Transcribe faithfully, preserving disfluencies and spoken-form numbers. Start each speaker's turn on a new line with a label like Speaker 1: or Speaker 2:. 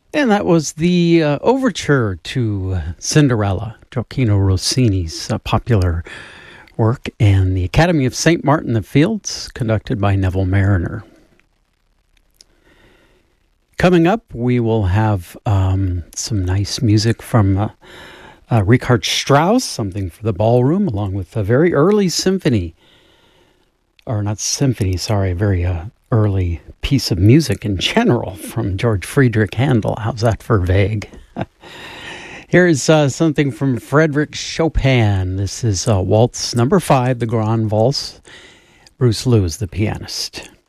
Speaker 1: And that was the uh, overture to Cinderella, Gioacchino Rossini's uh, popular work, and the Academy of Saint Martin the Fields, conducted by Neville Mariner. Coming up, we will have um, some nice music from uh, uh, Richard Strauss, something for the ballroom, along with a very early symphony, or not symphony, sorry, a very uh, early piece of music in general from George Friedrich Handel. How's that for vague? Here's uh, something from Frédéric Chopin. This is uh, Waltz number five, the Grand Valse. Bruce Lou is the pianist.